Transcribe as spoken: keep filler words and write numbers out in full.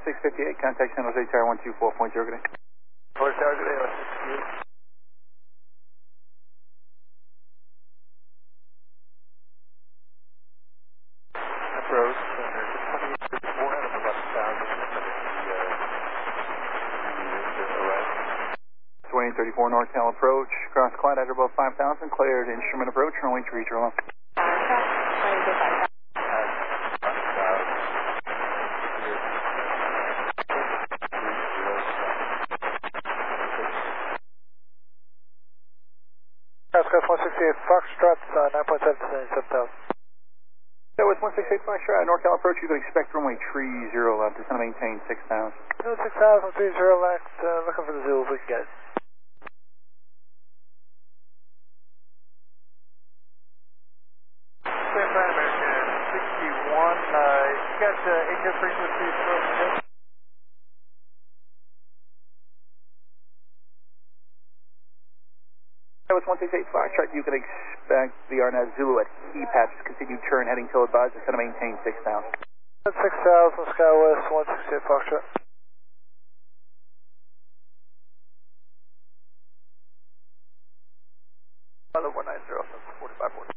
six fifty-eight, contact San Jose Tower one two four point zero, good day. Tower, Tower, good day, one six fifty-eight. Approach, twenty-eight thirty-four, out of eleven thousand, the arrival. twenty-eight thirty-four NorCal approach, cross Clyde at above five thousand, cleared instrument approach, runway three zero. Cross one sixty-eight Foxtrot, uh, nine point seven to seventy-seven thousand. So with one sixty-eight Foxtrot, NorCal approach, you can expect runway three zero left, it's going to maintain six thousand. No, six thousand, three zero left, uh, looking for the Zulu if we can get it. American sixty-one, uh, you got uh, H F frequency from With one sixty-eight Foxtrot, you can expect the Arnaz Zulu at key patches, continued turn heading till advised, it's going to maintain six thousand. six thousand, SkyWest, one sixty-eight Foxtrot. one nine zero, forty-five, forty.